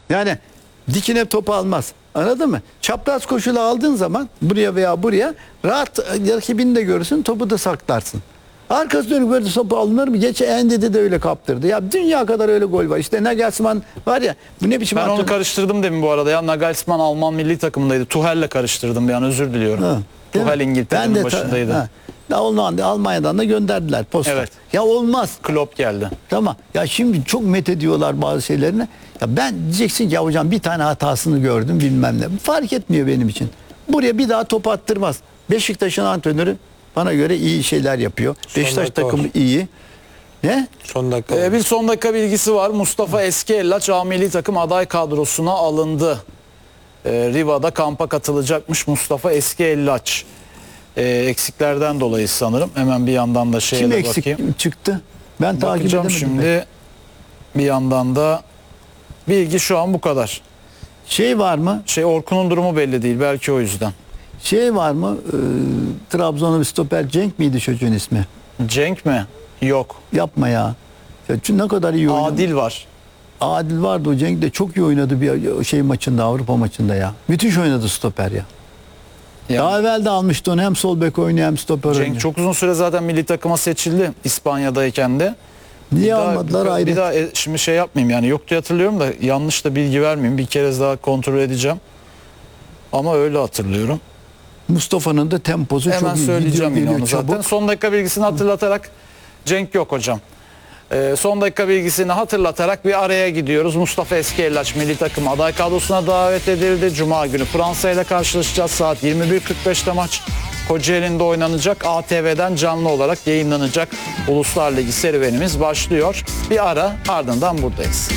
Yani dikine topu almaz. Anladın mı? Çapraz koşulu aldığın zaman buraya veya buraya rahat rakibini de görürsün, topu da saklarsın. Arkası dönük böyle topu alınır mı? Geçen Endi'de de öyle kaptırdı. Ya dünya kadar öyle gol var. İşte Nagelsmann var ya, bu ne biçim Ben onu antrenör? karıştırdım demin bu arada ya. Nagelsmann Alman milli takımındaydı. Tuchel'le karıştırdım bir an, özür diliyorum. Ha, değil mi? Tuchel İngiltere'nin başındaydı. Ha. Ya Almanya'dan da gönderdiler posta. Evet. Ya olmaz. Klopp geldi. Tamam. Ya şimdi çok met ediyorlar bazı şeylerini. Ya ben diyeceksin ki ya hocam bir tane hatasını gördüm bilmem ne. Fark etmiyor benim için. Buraya bir daha top attırmaz. Beşiktaş'ın antrenörü bana göre iyi şeyler yapıyor. Beşiktaş dakika takımı var. iyi. Ne? Son dakika. Bir son dakika bilgisi var. Mustafa Eskiellaç A milli takım aday kadrosuna alındı. Riva'da kampa katılacakmış Mustafa Eskiellaç. Eksiklerden dolayı sanırım. Hemen bir yandan da şeye Kim de eksik bakayım. çıktı? Ben takip Bakacağım edemedim. şimdi. Bir yandan da bilgi şu an bu kadar. Şey var mı? Orkun'un durumu belli değil. Belki o yüzden. Şey var mı? Trabzon'un bir stoper Cenk miydi çocuğun ismi? Cenk mi? Yok. Yapma ya. Ya çünkü ne kadar iyi oynadı. Adil var. Adil vardı, o Cenk de çok iyi oynadı bir şey maçında, Avrupa maçında ya. Müthiş oynadı stoper ya. Yani Daha evvel de almıştı onu, hem sol bek oynuyor hem stoper oynuyor. Cenk çok uzun süre zaten milli takıma seçildi İspanya'dayken de. Niye Bir daha- almadılar bir ayrı? daha şimdi şey yapmayayım yani, yok diye hatırlıyorum da yanlış da bilgi vermeyeyim. Bir kere daha kontrol edeceğim. Ama öyle hatırlıyorum. Mustafa'nın da temposu Hemen çok iyi. söyleyeceğim Gidiyor, yine onu geliyor, zaten. çabuk. Son dakika bilgisini hatırlatarak, Cenk yok hocam. Son dakika bilgisini hatırlatarak bir araya gidiyoruz. Mustafa Eskiellaç milli takım aday kadrosuna davet edildi. Cuma günü Fransa ile karşılaşacağız. Saat 21.45'te maç Kocaeli'nde oynanacak. ATV'den canlı olarak yayınlanacak Uluslar Ligi serüvenimiz başlıyor. Bir ara, ardından buradayız.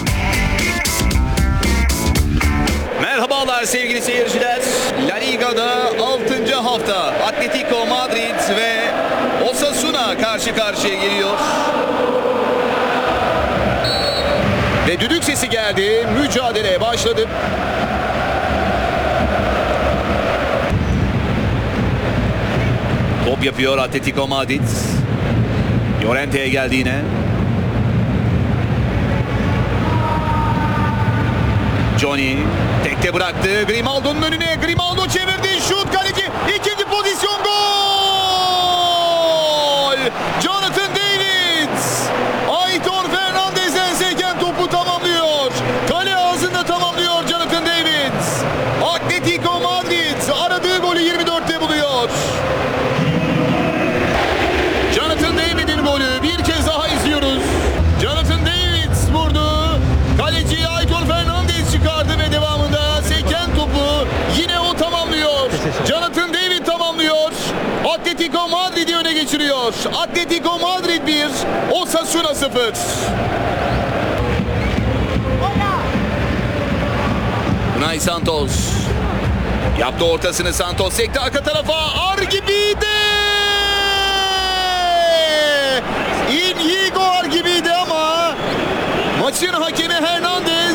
Merhabalar sevgili seyirciler. La Liga'da 6. hafta Atletico Madrid ve Osasuna karşı karşıya geliyor. Ve düdük sesi geldi. Mücadele başladı. Top yapıyor Atletico Madrid. Llorente'ye geldi yine. Johnny tekte bıraktı. Grimaldo'nun önüne. Grimaldo çevirdi. Şut, kaleci. İkinci pozisyon, gol! Jonathan David. Aitor Fernandez'den seken topu tamamlıyor. Kale ağzında tamamlıyor Jonathan David. Atletico Madrid aradığı golü 24'te buluyor. Jonathan David'in golü bir kez daha izliyoruz. Jonathan David vurdu. Kaleci Aitor Fernandez çıkardı ve devamında seken topu yine o tamamlıyor. Jonathan David tamamlıyor. Atletico Madrid'i öne geçiriyor. Atletico Madrid 1, Osasuna 0. Unai Santos yaptı ortasını, Santos sekti arka tarafa. Argibide! Inigo Argibide ama maçın hakemi Hernandez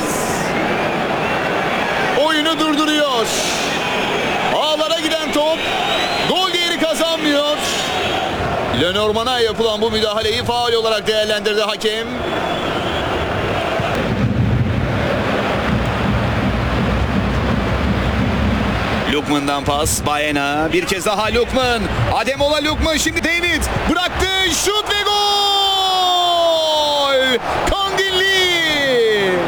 oyunu durduruyor. Ağlara giden top gol değeri kazanmıyor. Lenormand'a yapılan bu müdahaleyi faul olarak değerlendirdi hakem. Lukman'dan pas, Baena, bir kez daha Lukman. Ademola Lukman, şimdi David bıraktı, şut ve gol! Kandilli!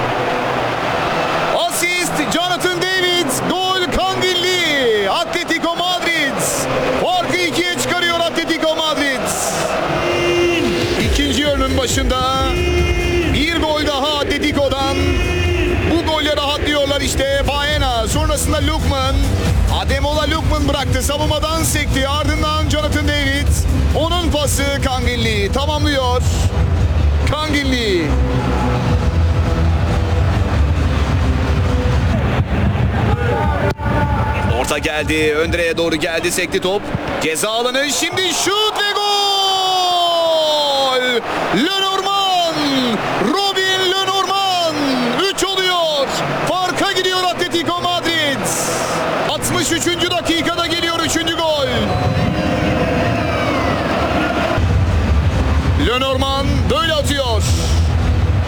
Asist Jonathan David, gol Kandilli! Atletico Madrid farkı 2'ye çıkarıyor Atletico Madrid. İkinci yarının başında bir gol daha Atletico'dan. Bu golle rahatlıyorlar işte. Baena, sonrasında Lukman. Ademola Lukman bıraktı, savunmadan sekti, ardından Jonathan David. Onun pası Kangilli tamamlıyor. Kangilli. Orta geldi, ön direğe doğru geldi, sekti top. Ceza alanı, şimdi şut ve gol! Lenormand